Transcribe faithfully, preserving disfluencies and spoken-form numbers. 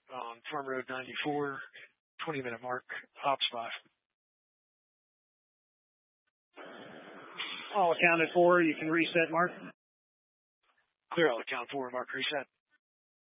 on Farm Road ninety-four, twenty minute mark, hop spot. All accounted for. You can reset, Mark. Clear, all accounted for, Mark, reset.